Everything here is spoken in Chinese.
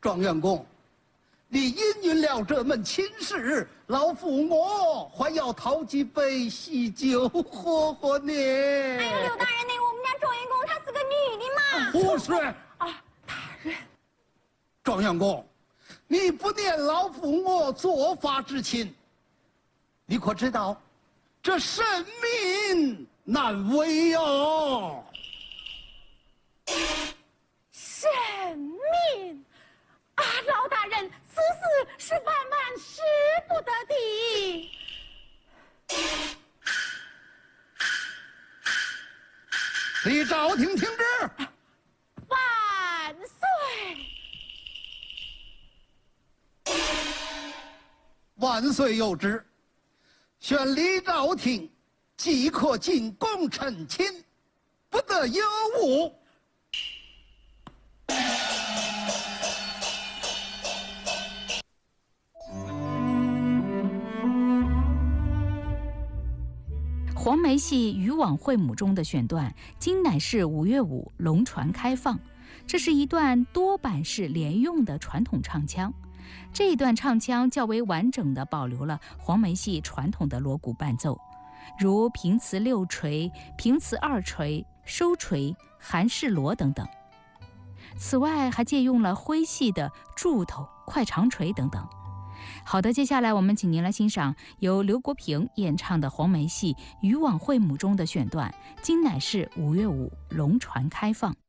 状元公，你应允了这门亲事，老夫我还要讨几杯喜酒喝喝呢。 哎呀，刘大人呢？我们家状元公她是个女的嘛。 胡说！ 啊，大人。 状元公，你不念老夫我做法之情，你可知道，这神明难违哟。 神明啊，老大人，此事是万万使不得的。 李昭廷听之。 万岁！ 万岁有旨，宣李昭廷即刻进宫陈亲，不得有误。 黄梅戏渔网会母中的选段，今乃是5月5龙船开放。这是一段多板式连用的传统唱腔。这一段唱腔较为完整地保留了黄梅戏传统的锣鼓伴奏，如平词6锤、平词2锤、收锤、韩式锣等等。此外，还借用了徽戏的柱头、快长锤等等。好的，接下来我们请您来欣赏由刘国平演唱的黄梅戏渔网会母中的选段，今乃是5月5龙船开放。